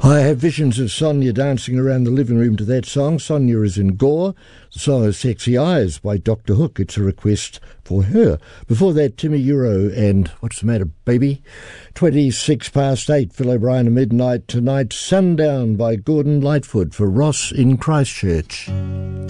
I have visions of Sonia dancing around the living room to that song. Sonia is in Gore. The song is Sexy Eyes by Dr. Hook. It's a request for her. Before that, Timmy Euro and What's the Matter, Baby? 8:26, Phil O'Brien at midnight tonight. Sundown by Gordon Lightfoot for Ross in Christchurch.